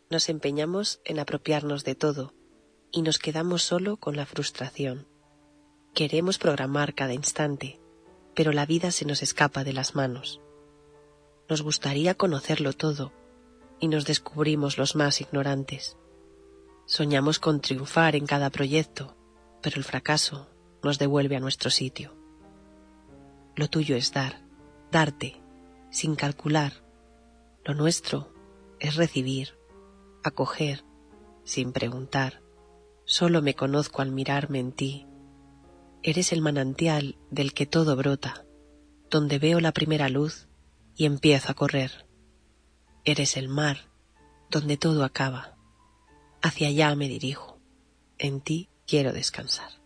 Nos empeñamos en apropiarnos de todo y nos quedamos solo con la frustración. Queremos programar cada instante, pero la vida se nos escapa de las manos. Nos gustaría conocerlo todo y nos descubrimos los más ignorantes. Soñamos con triunfar en cada proyecto, pero el fracaso nos devuelve a nuestro sitio. Lo tuyo es dar, darte, sin calcular. Lo nuestro es recibir, acoger, sin preguntar. Solo me conozco al mirarme en ti. Eres el manantial del que todo brota, donde veo la primera luz y empiezo a correr. Eres el mar, donde todo acaba. Hacia allá me dirijo. En ti quiero descansar.